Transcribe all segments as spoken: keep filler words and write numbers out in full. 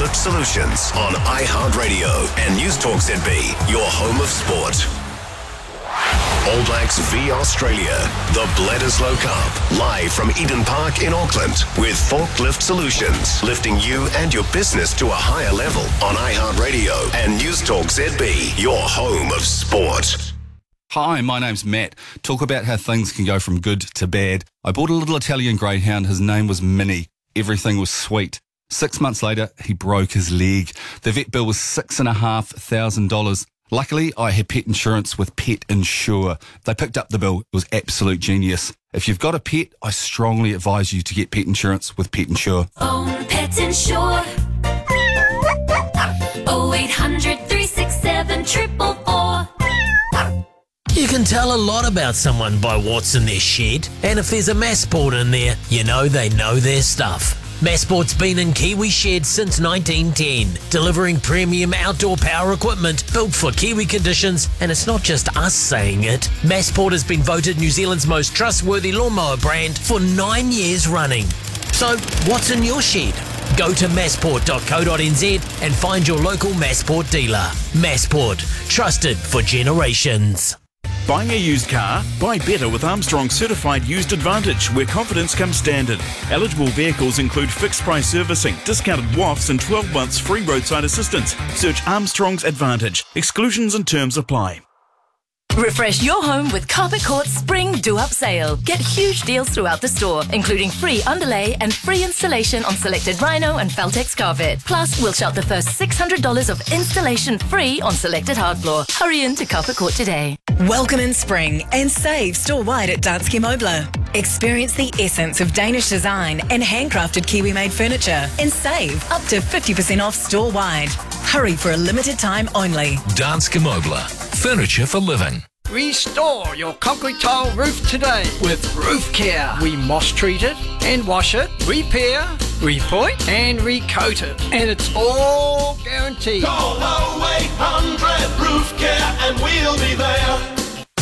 Forklift Solutions on iHeartRadio and News Talk Z B, your home of sport. All Blacks v Australia, the Bledisloe Cup, live from Eden Park in Auckland with Forklift Solutions, lifting you and your business to a higher level on iHeartRadio and News Talk Z B, your home of sport. Hi, my name's Matt. Talk about how things can go from good to bad. I bought a little Italian greyhound. His name was Minnie. Everything was sweet. Six months later, he broke his leg. The vet bill was six and a half thousand dollars. Luckily, I had pet insurance with Pet Insure. They picked up the bill. It was absolute genius. If you've got a pet, I strongly advise you to get pet insurance with Pet Insure. Own Pet Insure. oh eight hundred, three six seven, four four four. You can tell a lot about someone by what's in their shed, and if there's a Massport in there, you know they know their stuff. Massport's been in Kiwi sheds since nineteen ten, delivering premium outdoor power equipment built for Kiwi conditions, and it's not just us saying it. Massport has been voted New Zealand's most trustworthy lawnmower brand for nine years running. So, what's in your shed? Go to massport dot co dot n z and find your local Massport dealer. Massport, trusted for generations. Buying a used car? Buy better with Armstrong Certified Used Advantage, where confidence comes standard. Eligible vehicles include fixed price servicing, discounted W A Fs and twelve months free roadside assistance. Search Armstrong's Advantage. Exclusions and terms apply. Refresh your home with Carpet Court's Spring Do-Up Sale. Get huge deals throughout the store, including free underlay and free installation on selected Rhino and Feltex carpet. Plus, we'll shop the first six hundred dollars of installation free on selected hard floor. Hurry in to Carpet Court today. Welcome in spring and save store-wide at Danske Møbler. Experience the essence of Danish design and handcrafted Kiwi-made furniture and save up to fifty percent off store-wide. Hurry for a limited time only. Danske Møbler. Furniture for living. Restore your concrete tile roof today with Roof Care. We moss treat it and wash it, repair, repoint and recoat it. And it's all guaranteed. Call oh eight hundred Roof Care and we'll be there.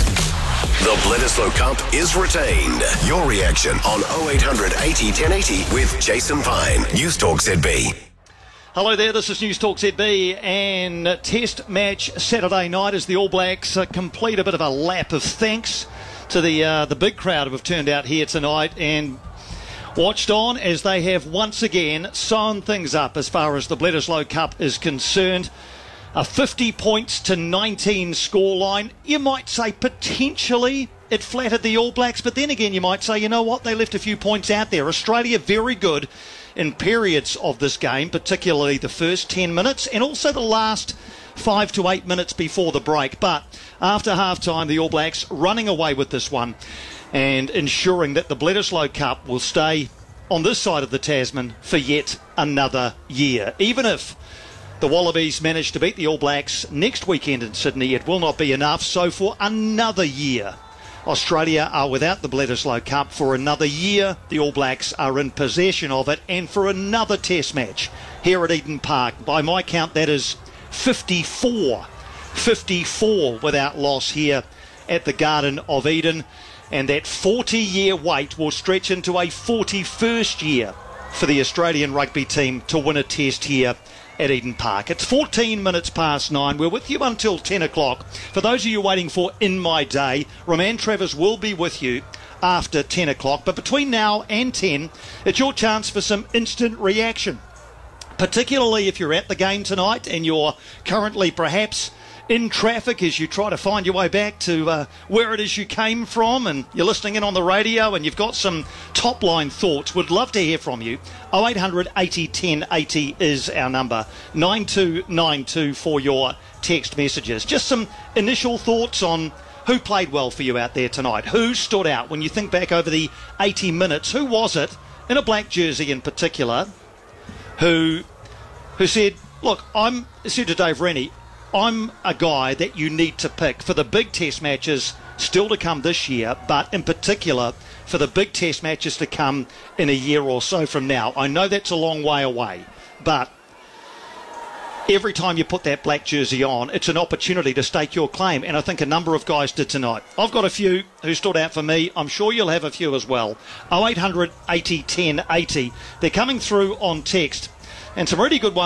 The Bledisloe Cup is retained. Your reaction on oh eight hundred eighty ten eighty with Jason Pine. News Talk Z B. Hello there, this is News Talk Z B, and Test match Saturday night as the All Blacks uh, complete a bit of a lap of thanks to the uh, the big crowd who have turned out here tonight and watched on as they have once again sewn things up as far as the Bledisloe Cup is concerned. A fifty points to nineteen scoreline. You might say potentially it flattered the All Blacks, but then again you might say, you know what, they left a few points out there. Australia very good in periods of this game, particularly the first ten minutes and also the last five to eight minutes before the break. But after half-time, the All Blacks running away with this one and ensuring that the Bledisloe Cup will stay on this side of the Tasman for yet another year. Even if the Wallabies manage to beat the All Blacks next weekend in Sydney, it will not be enough. So for another year, Australia are without the Bledisloe Cup. For another year, the All Blacks are in possession of it. And for another test match here at Eden Park, by my count, that is fifty-four. fifty-four without loss here at the Garden of Eden. And that forty-year wait will stretch into a forty-first year for the Australian rugby team to win a test here at Eden Park. It's fourteen minutes past nine. We're with you until ten o'clock. For those of you waiting for In My Day, Roman Travers will be with you after ten o'clock. But between now and ten, it's your chance for some instant reaction. Particularly if you're at the game tonight and you're currently perhaps in traffic as you try to find your way back to uh, where it is you came from, and you're listening in on the radio and you've got some top line thoughts. Would love to hear from you. oh eight hundred eighty ten eighty is our number. nine two nine two for your text messages. Just some initial thoughts on who played well for you out there tonight. Who stood out when you think back over the eighty minutes? Who was it, in a black jersey in particular, who who said, look, I'm said to Dave Rennie, I'm a guy that you need to pick for the big test matches still to come this year, but in particular for the big test matches to come in a year or so from now. I know that's a long way away, but every time you put that black jersey on, it's an opportunity to stake your claim, and I think a number of guys did tonight. I've got a few who stood out for me. I'm sure you'll have a few as well. oh eight hundred eighty ten eighty. They're coming through on text, and some really good ones.